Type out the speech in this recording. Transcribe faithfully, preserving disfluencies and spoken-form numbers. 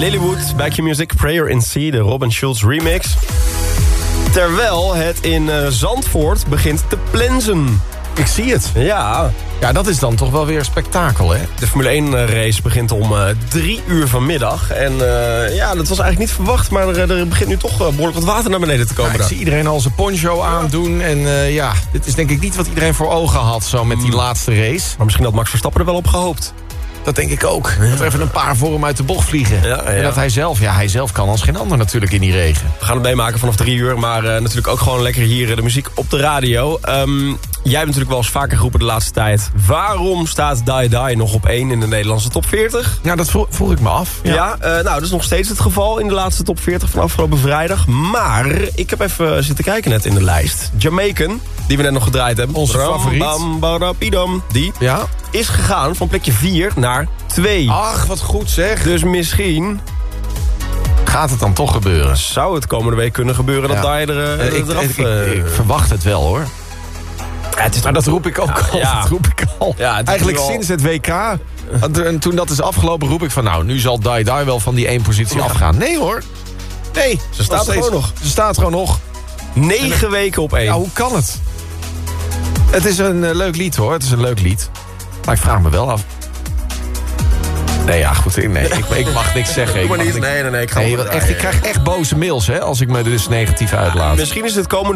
Lilywood, Back Your Music, Prayer in C, de Robin Schulz remix. Terwijl het in uh, Zandvoort begint te plensen. Ik zie het. Ja. Ja, dat is dan toch wel weer spektakel, hè? De Formule één race begint om uh, drie uur vanmiddag. En uh, ja, dat was eigenlijk niet verwacht. Maar er, er begint nu toch uh, behoorlijk wat water naar beneden te komen. Ja, ik zie iedereen al zijn poncho aandoen. En uh, ja, dit is denk ik niet wat iedereen voor ogen had zo met die mm. laatste race. Maar misschien had Max Verstappen er wel op gehoopt. Dat denk ik ook. Ja. Dat er even een paar voor hem uit de bocht vliegen. Ja, ja. En dat hij zelf, ja, hij zelf kan als geen ander natuurlijk in die regen. We gaan het meemaken vanaf drie uur. Maar uh, natuurlijk ook gewoon lekker hier uh, de muziek op de radio. Um, jij hebt natuurlijk wel eens vaker geroepen de laatste tijd. Waarom staat Die Die nog op één in de Nederlandse top veertig? Ja, dat vroeg, vroeg ik me af. Ja, ja uh, nou, dat is nog steeds het geval in de laatste top veertig van afgelopen vrijdag. Maar ik heb even zitten kijken net in de lijst. Jamaican, die we net nog gedraaid hebben. Onze Ram, favoriet. Bam, barapidam, die ja? is gegaan van plekje vier naar twee. Ach, wat goed zeg. Dus misschien gaat het dan toch gebeuren. Zou het komende week kunnen gebeuren dat ja. daar er, uh, ik, eraf... Ik, ik, ik verwacht het wel, hoor. Ja, het is maar dat roep ik ook ja, al. Ja. Dat roep ik al. Ja, eigenlijk al... sinds het W K. En toen dat is afgelopen roep ik van... nou, nu zal Die Die wel van die één positie ja. afgaan. Nee, hoor. Nee. Ze staat steeds, gewoon nog. Ze staat gewoon nog. Negen en, weken op één. Ja, hoe kan het? Het is een uh, leuk lied, hoor. Het is een leuk lied. Maar ik vraag me wel af... Nee, ja, goed. Nee, ik, ik mag niks zeggen. Ik mag niet. Niks... Nee, nee, nee. Ik, ga nee, echt, ik krijg echt boze mails, hè, als ik me dus negatief uitlaat. Ja, misschien is het komende